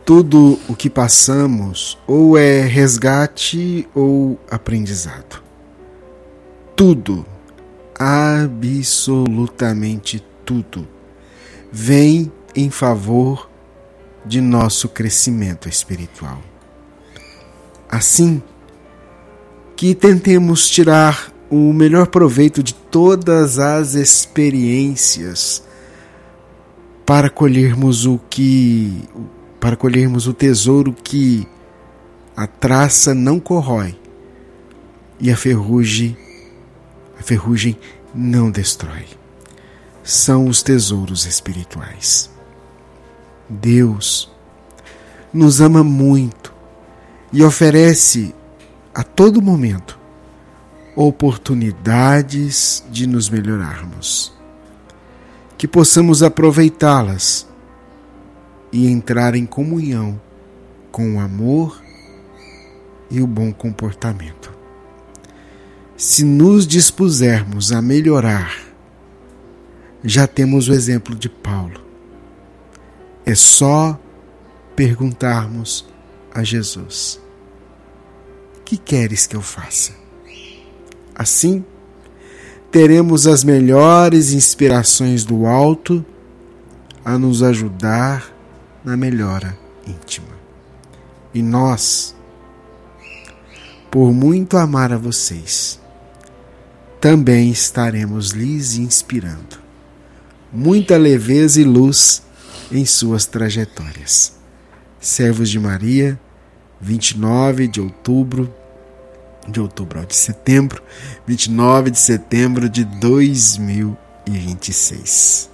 Tudo o que passamos ou é resgate ou aprendizado. Tudo, absolutamente tudo, vem em favor de nosso crescimento espiritual. Assim, que tentemos tirar o melhor proveito de todas as experiências para colhermos o tesouro que a traça não corrói e a ferrugem não destrói. São os tesouros espirituais. Deus nos ama muito e oferece a todo momento oportunidades de nos melhorarmos, que possamos aproveitá-las e entrar em comunhão com o amor e o bom comportamento. Se nos dispusermos a melhorar, já temos o exemplo de Paulo. É só perguntarmos a Jesus: que queres que eu faça? Assim, teremos as melhores inspirações do alto a nos ajudar na melhora íntima. E nós, por muito amar a vocês, também estaremos lhes inspirando muita leveza e luz em suas trajetórias. Servos de Maria, 29 de setembro de 2026.